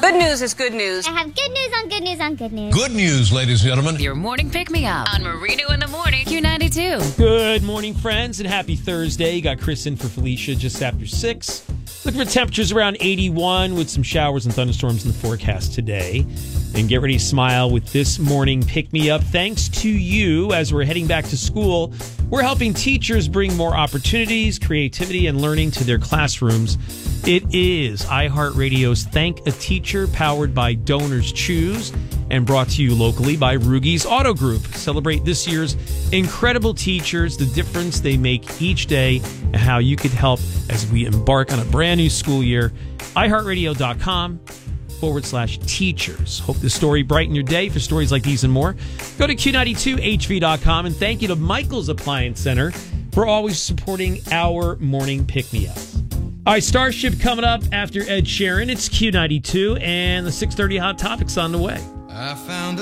Good news is good news. I have good news on good news on good news. Good news, ladies and gentlemen. Your morning pick-me-up on Marino in the Morning, Q92. Good morning, friends, and happy Thursday. You got Chris in for Felicia just after 6. Looking for temperatures around 81 with some showers and thunderstorms in the forecast today. And get ready to smile with this morning pick-me-up. Thanks to you, as we're heading back to school, we're helping teachers bring more opportunities, creativity, and learning to their classrooms. It is iHeartRadio's Thank a Teacher, powered by Donors Choose, and brought to you locally by Rugi's Auto Group. Celebrate this year's incredible teachers, the difference they make each day, and how you could help as we embark on a brand new school year. iHeartRadio.com/teachers. Hope this story brightened your day. For stories like these and more, go to Q92HV.com. And thank you to Michael's Appliance Center for always supporting our morning pick-me-ups. All right, Starship coming up after Ed Sheeran. It's Q92, and the 6:30 Hot Topics on the way. I found